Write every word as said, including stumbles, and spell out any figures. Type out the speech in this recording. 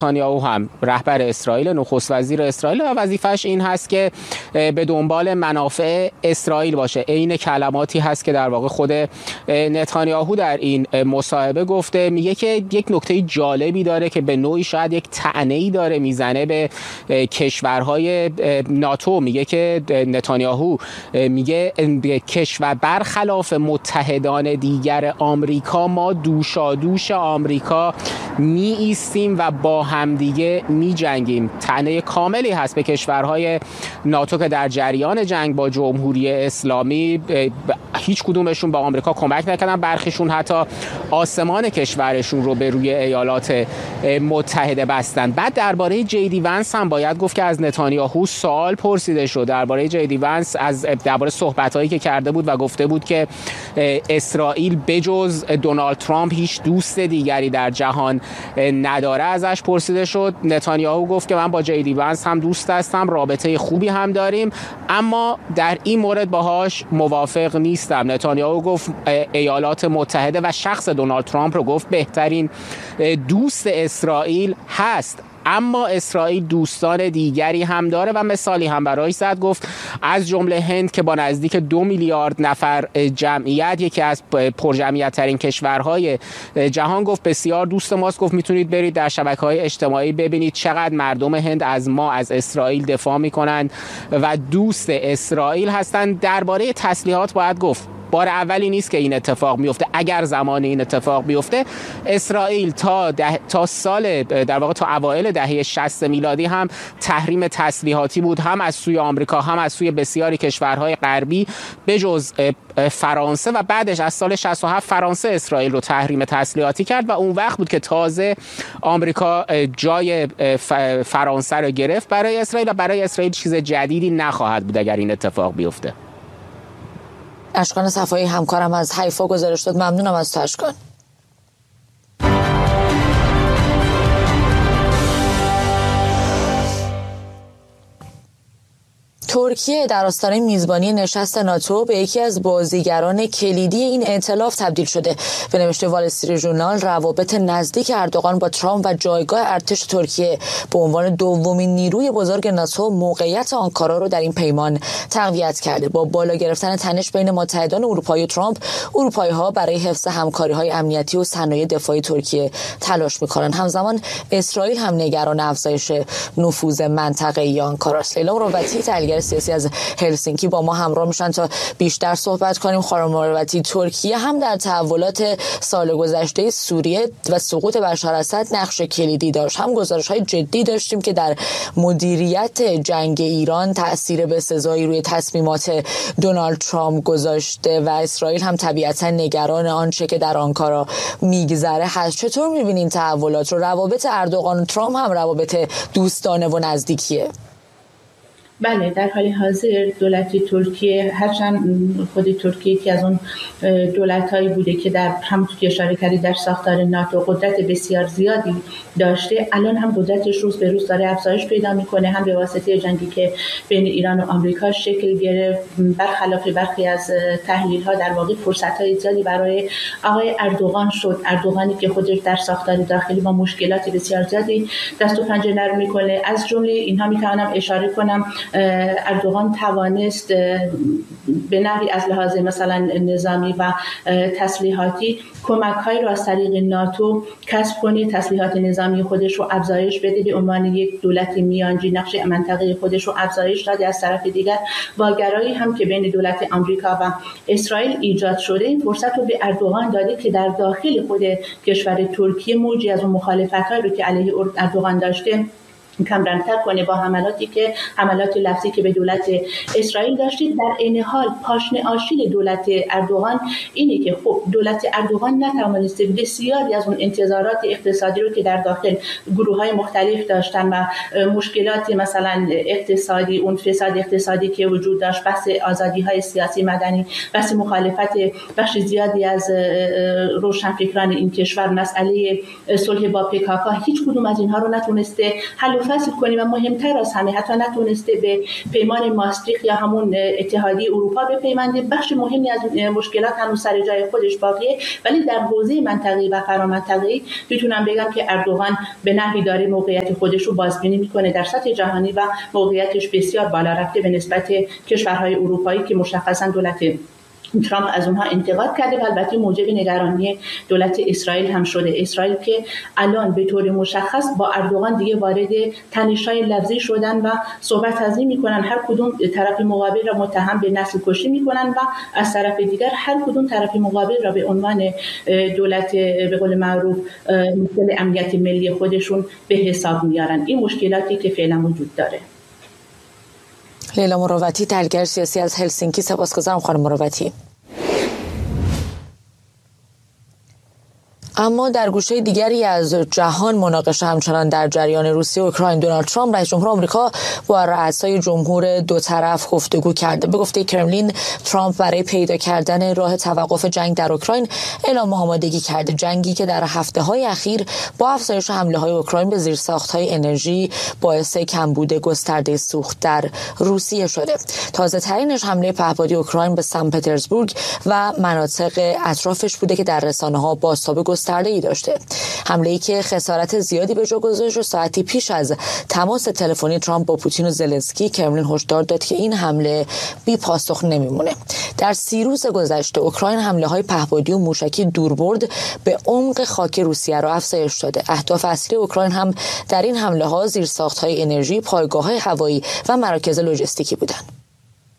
نتانیاهو هم رهبر اسرائیل، نخست وزیر اسرائیل، و وظیفش این هست که به دنبال منافع اسرائیل باشه. عین کلماتی هست که در واقع خود نتانیاهو در این مصاحبه گفته. میگه که یک نکته جالبی داره که به نوعی شاید یک طعنه‌ای داره میزنه به کشورهای ناتو. میگه که نتانیاهو میگه کشور برخلاف متحدان دیگر آمریکا، ما دوشادوش آمریکا می ایستیم و با همدیگه می جنگیم. طعنه کاملی هست به کشورهای ناتو که در جریان جنگ با جمهوری اسلامی هیچ کدومشون به آمریکا کمک نکردن، برخیشون حتی آسمان کشورشون رو به روی ایالات متحده بستن. بعد درباره جی دی ونس هم باید گفت که از نتانیاهو سوال پرسیده شد درباره جی دی ونس، از درباره صحبتایی که کرده بود و گفته بود که اسرائیل بجز دونالد ترامپ هیچ دوست دیگری در جهان نداره. ازش پرسیده شد. نتانیاهو گفت که من با جی دی ونس هم دوست هستم، رابطه خوبی هم داریم، اما در این مورد باهاش موافق نیستم. نتانیاهو گفت ایالات متحده و شخص دونالد ترامپ رو گفت بهترین دوست اسرائیل هست، اما اسرائیل دوستان دیگری هم داره و مثالی هم برای زد. گفت از جمله هند که با نزدیک دو میلیارد نفر جمعیت یکی از پرجمعیت ترین کشورهای جهان، گفت بسیار دوست ماست. گفت میتونید برید در شبکه‌های اجتماعی ببینید چقدر مردم هند از ما، از اسرائیل دفاع میکنند و دوست اسرائیل هستند. درباره تسلیحات باید گفت بار اولی نیست که این اتفاق میفته. اگر زمان این اتفاق بیفته، اسرائیل تا ده، تا سال در واقع تا اوایل دهه شصت میلادی هم تحریم تسلیحاتی بود، هم از سوی آمریکا هم از سوی بسیاری کشورهای غربی بجز فرانسه، و بعدش از سال شصت و هفت فرانسه اسرائیل رو تحریم تسلیحاتی کرد و اون وقت بود که تازه آمریکا جای فرانسه رو گرفت برای اسرائیل و برای اسرائیل چیز جدیدی نخواهد بود اگر این اتفاق بیفته. اشکان صفایی همکارم از حیفا گزارش داد. ممنونم از تو اشکان. ترکیه در آستانه میزبانی نشست ناتو به یکی از بازیگران کلیدی این ائتلاف تبدیل شده. به نوشته وال استریت ژورنال، روابط نزدیک اردوغان با ترامپ و جایگاه ارتش ترکیه به عنوان دومین نیروی بزرگ ناتو موقعیت آنکارا رو در این پیمان تقویت کرده. با بالا گرفتن تنش بین متحدان اروپایی و ترامپ، اروپایی‌ها برای حفظ همکاری‌های امنیتی و صنایع دفاعی ترکیه تلاش می‌کنند. همزمان اسرائیل هم نگران افزایش نفوذ منطقه‌ای آنکاراست. لیلا مروتی، تحلیلگر سیاسی از هلسینکی، با ما همراه میشن تا بیشتر صحبت کنیم. خانم مروتی، ترکیه هم در تحولات سال گذشته سوریه و سقوط بشار اسد نقش کلیدی داشت. هم گزارش‌های جدی داشتیم که در مدیریت جنگ ایران تأثیر بسزایی روی تصمیمات دونالد ترامپ گذاشته و اسرائیل هم طبیعتا نگران آنچه که در آنکارا میگذره هست. چطور می‌بینین تحولات رو؟ روابط اردوغان و ترامپ هم روابط دوستانه و نزدیکیه. بله، در حال حاضر دولت ترکیه، هرچند خود ترکیه که از اون دولت‌هایی بوده که در همونطور که اشاره کردی در ساختار ناتو قدرت بسیار زیادی داشته، الان هم قدرتش روز به روز داره افزایش پیدا میکنه، هم به واسطه جنگی که بین ایران و آمریکا شکل گرفت. برخلاف برخی از تحلیل‌ها در واقع فرصت‌های زیادی برای آقای اردوغان شد. اردوغانی که خودش در ساختار داخلی با مشکلات بسیار زیادی دست و پنجه نرم میکنه. از جمله اینها میتوانم اشاره کنم اردوغان توانست به نحوی از لحاظ مثلا نظامی و تسلیحاتی کمک‌هایی را از طریق ناتو کسب کنه، تسلیحات نظامی خودش رو افزایش بده، به عنوان یک دولت میانجی نقش منطقه خودش رو افزایش داده. از طرف دیگر واگرایی هم که بین دولت آمریکا و اسرائیل ایجاد شده، این فرصت رو به اردوغان داده که در داخل خود کشور ترکیه موجی از اون مخالفت‌هایی رو که علیه اردوغان داشته کمرنگ‌تر کنه با حملاتی که حملات لفظی که به دولت اسرائیل داشتید. در این حال پاشنه آشیل دولت اردوغان اینه که خب دولت اردوغان نتوانسته بسیاری از اون انتظارات اقتصادی رو که در داخل گروه‌های مختلف داشتن و مشکلات مثلا اقتصادی، اون فساد اقتصادی که وجود داشت، بحث آزادی‌های سیاسی مدنی، بحث مخالفت بخش زیادی از روشنفکران این کشور، مسئله صلح با پی کا کا، هیچ کدوم از اینها رو نتونسته حل حل و فصل کنیم و مهمتر از همه حتی نتونسته به پیمان ماستریخت یا همون اتحادیه اروپا بپیونده. بخش مهمی از مشکلات هنوز سر جای خودش باقیه، ولی در حوزه منطقه‌ای و فرامنطقه‌ای میتونم بگم که اردوغان به نحوی داره موقعیت خودش رو بازبینی میکنه در سطح جهانی و موقعیتش بسیار بالا رفته به نسبت کشورهای اروپایی که مشخصا دولت ترامپ از اونها انتقاد کرده و البته موجب نگرانی دولت اسرائیل هم شده. اسرائیل که الان به طور مشخص با اردوغان دیگه وارد تنش‌های لفظی شدن و صحبت ازی میکنن، هر کدوم طرف مقابل را متهم به نسل کشی میکنن و از طرف دیگر هر کدوم طرف مقابل را به عنوان دولت به قول معروف مشکل امنیت ملی خودشون به حساب میارن. این مشکلاتی که فعلا وجود داره. لیلا مروتی، تحلیلگر سیاسی از هلسینکی. سپاسگزارم خانم مروتی. اما در گوشه دیگری از جهان مناقشه همچنان در جریان. روسیه و اوکراین. دونالد ترامپ رئیس جمهور آمریکا با رؤسای جمهور دو طرف گفتگو کرده. به گفته کرملین، ترامپ برای پیدا کردن راه توقف جنگ در اوکراین اعلام آمادگی کرده، جنگی که در هفته‌های اخیر با افزایش حمله‌های اوکراین به زیرساخت‌های انرژی باعث کمبود گسترده سوخت در روسیه شده. تازه‌ترینش حمله پهپادی اوکراین به سن پترزبورگ و مناطق اطرافش بوده که در رسانه‌ها بازتاب گسترده‌ای داشته. حمله‌ای که خسارت زیادی به جا گذاشت و ساعتی پیش از تماس تلفنی ترامپ با پوتین و زلنسکی، کرملین هشدار داد که این حمله بی پاسخ نمیمونه. در سی روز گذشته اوکراین حمله‌های پهپادی و موشکی دوربرد به عمق خاک روسیه را افزایش داده. اهداف اصلی اوکراین هم در این حمله‌ها زیرساخت‌های انرژی، پایگاه‌های هوایی و مراکز لوجستیکی بودند.